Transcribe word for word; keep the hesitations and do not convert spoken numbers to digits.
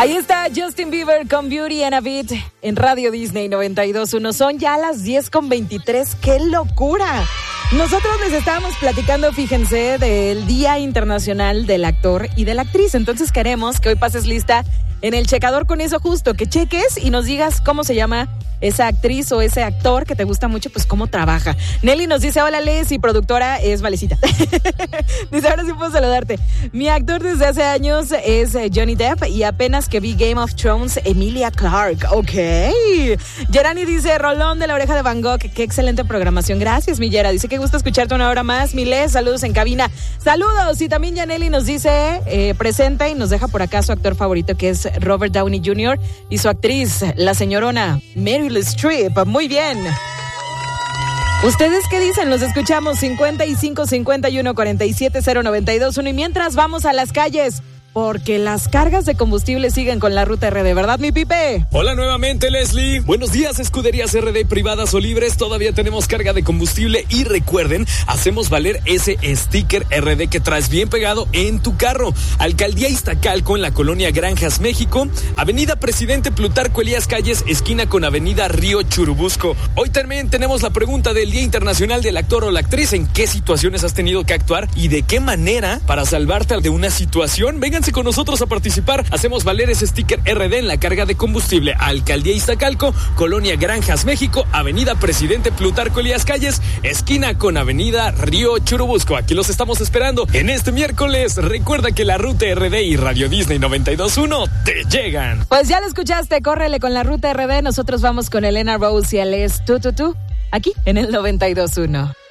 Ahí está Justin Bieber con Beauty and a Beat en Radio Disney noventa y dos punto uno. Son ya las diez con veintitrés. ¡Qué locura! Nosotros les estábamos platicando, fíjense, del Día Internacional del Actor y de la Actriz. Entonces queremos que hoy pases lista en el checador con eso justo, que cheques y nos digas cómo se llama esa actriz o ese actor que te gusta mucho, pues cómo trabaja. Nelly nos dice, hola Les, y productora es Valecita. Dice, ahora sí puedo saludarte. Mi actor desde hace años es Johnny Depp y apenas que vi Game of Thrones, Emilia Clarke. Ok. Gerani dice, Rolón de la Oreja de Van Gogh, qué excelente programación. Gracias, mi Yera. Dice que gusta escucharte una hora más. Mi Les, saludos en cabina. Saludos. Y también Yaneli nos dice, eh, presenta y nos deja por acá su actor favorito, que es Robert Downey junior y su actriz, la señorona Meryl Streep. Muy bien. ¿Ustedes qué dicen? Los escuchamos cincuenta y cinco, cincuenta y uno, cuarenta y siete, cero noventa y dos uno. Y mientras vamos a las calles, porque las cargas de combustible siguen con la Ruta R D, ¿verdad, mi Pipe? Hola nuevamente, Leslie. Buenos días, escuderías R D privadas o libres. Todavía tenemos carga de combustible y recuerden, hacemos valer ese sticker R D que traes bien pegado en tu carro. Alcaldía Iztacalco, en la colonia Granjas, México. Avenida Presidente Plutarco Elías Calles, esquina con Avenida Río Churubusco. Hoy también tenemos la pregunta del Día Internacional del Actor o la Actriz. ¿En qué situaciones has tenido que actuar y de qué manera para salvarte de una situación? Vengan con nosotros a participar. Hacemos valer ese sticker R D en la carga de combustible. Alcaldía Iztacalco, Colonia Granjas, México, Avenida Presidente Plutarco Elías Calles, esquina con Avenida Río Churubusco. Aquí los estamos esperando en este miércoles. Recuerda que la Ruta R D y Radio Disney noventa y dos punto uno te llegan. Pues ya lo escuchaste, córrele con la Ruta R D. Nosotros vamos con Elena Rose y Alex tú, tú, tú, aquí en el noventa y dos punto uno.